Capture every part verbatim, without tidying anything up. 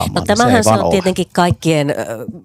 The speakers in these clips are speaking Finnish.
No tämähän se, se on ole. Tietenkin kaikkien äh,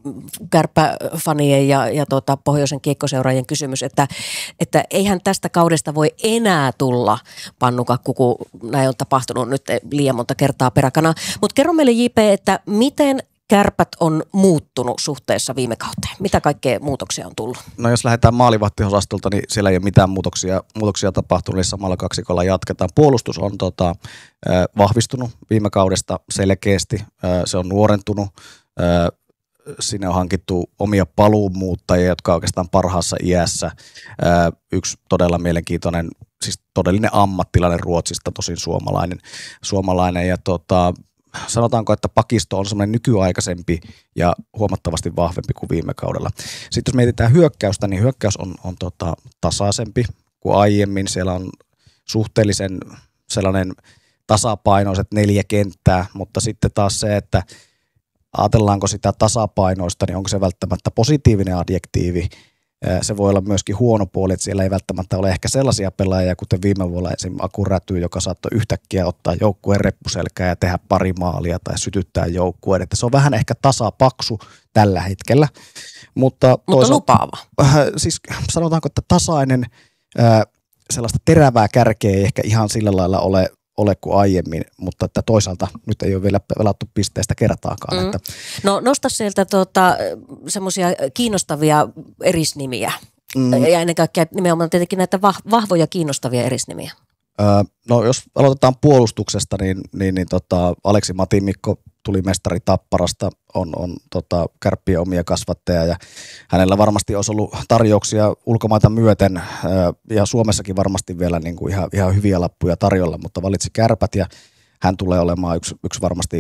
kärppäfanien ja, ja tota, pohjoisen kiekkoseuraajien kysymys, että, että eihän tästä kaudesta voi enää tulla pannukakku, kun näin on tapahtunut nyt liian monta kertaa peräkana. Mutta kerro meille J P, että miten Kärpät on muuttunut suhteessa viime kauteen? Mitä kaikkea muutoksia on tullut? No jos lähdetään maalivahtiosastolta, niin siellä ei ole mitään muutoksia, muutoksia tapahtunut, eli samalla kaksikolla jatketaan. Puolustus on tota, äh, vahvistunut viime kaudesta selkeästi, äh, se on nuorentunut, äh, sinne on hankittu omia paluumuuttajia, jotka on oikeastaan parhaassa iässä. Äh, yksi todella mielenkiintoinen, siis todellinen ammattilainen Ruotsista, tosin suomalainen, suomalainen ja tota, sanotaanko, että pakisto on semmoinen nykyaikaisempi ja huomattavasti vahvempi kuin viime kaudella. Sitten jos mietitään hyökkäystä, niin hyökkäys on, on tota, tasaisempi kuin aiemmin. Siellä on suhteellisen sellainen tasapainoiset neljä kenttää, mutta sitten taas se, että ajatellaanko sitä tasapainoista, niin onko se välttämättä positiivinen adjektiivi. Se voi olla myöskin huono puoli, että siellä ei välttämättä ole ehkä sellaisia pelaajia, kuten viime vuonna esimerkiksi Aku Räty, joka saattoi yhtäkkiä ottaa joukkueen reppuselkää ja tehdä pari maalia tai sytyttää joukkueen. Että se on vähän ehkä tasapaksu tällä hetkellä. Mutta, Mutta toisaalta, lupaava. Äh, siis sanotaanko, että tasainen, äh, sellaista terävää kärkeä ei ehkä ihan sillä lailla ole, ole kuin aiemmin, mutta että toisaalta nyt ei ole vielä pelattu pisteestä kertaakaan. Mm. Että no nosta sieltä tuota, semmoisia kiinnostavia erisnimiä mm. ja ennen kaikkea nimenomaan tietenkin näitä vahvoja kiinnostavia erisnimiä. Öö, no jos aloitetaan puolustuksesta, niin, niin, niin tota, Aleksi Matimikko tuli mestari Tapparasta, on, on tota, Kärppien omia kasvattaja ja hänellä varmasti olisi ollut tarjouksia ulkomaita myöten öö, ja Suomessakin varmasti vielä niin kuin ihan, ihan hyviä lappuja tarjolla, mutta valitsi Kärpät ja hän tulee olemaan yksi, yksi varmasti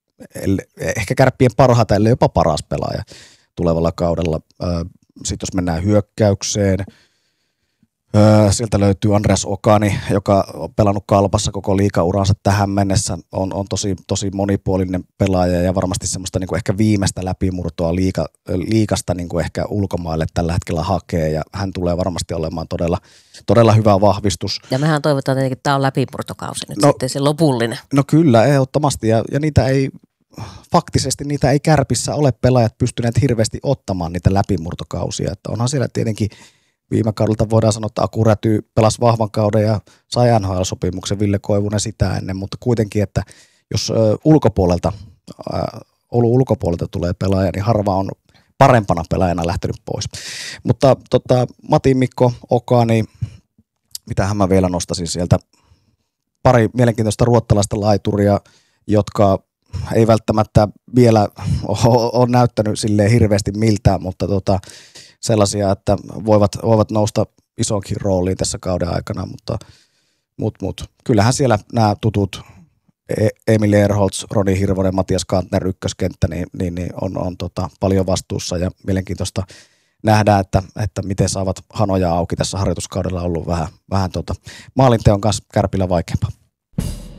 ehkä Kärppien parhaita, ellei jopa paras pelaaja tulevalla kaudella. Öö, Sitten jos mennään hyökkäykseen, Öö, sieltä löytyy Andreas Okani, joka on pelannut Kalpassa koko liigauransa tähän mennessä. On, on tosi, tosi monipuolinen pelaaja ja varmasti semmoista niin kuin ehkä viimeistä läpimurtoa liiga, liigasta niin kuin ehkä ulkomaille tällä hetkellä hakee. Ja hän tulee varmasti olemaan todella, todella hyvä vahvistus. Ja mehän toivotaan tietenkin, että tämä on läpimurtokausi nyt no, sitten se lopullinen. No kyllä, ehdottomasti. Ja, ja niitä ei, faktisesti niitä ei Kärpissä ole pelaajat pystyneet hirveästi ottamaan niitä läpimurtokausia. Että onhan siellä tietenkin viime kaudelta voidaan sanoa, että Aku Räty pelasi vahvan kauden ja sai N H L-sopimuksen Ville Koivunen sitä ennen, mutta kuitenkin, että jos ö, ulkopuolelta, ö, Oulun ulkopuolelta tulee pelaaja, niin harva on parempana pelaajana lähtenyt pois. Mutta tota, Mati Mikko, Okani, mitähän mä vielä nostasin sieltä, pari mielenkiintoista ruottalaista laituria, jotka ei välttämättä vielä ole näyttänyt silleen hirveästi miltään, mutta tota, sellaisia, että voivat, voivat nousta isoonkin rooliin tässä kauden aikana, mutta mut, mut. Kyllähän siellä nämä tutut Emil Ehrholtz, Roni Hirvonen, Matias Kantner ykköskenttä niin, niin, niin on, on tota, paljon vastuussa ja mielenkiintoista nähdä, että, että miten saavat hanoja auki tässä harjoituskaudella ollut vähän, vähän tota, maalinteon kanssa Kärpillä vaikeampaa.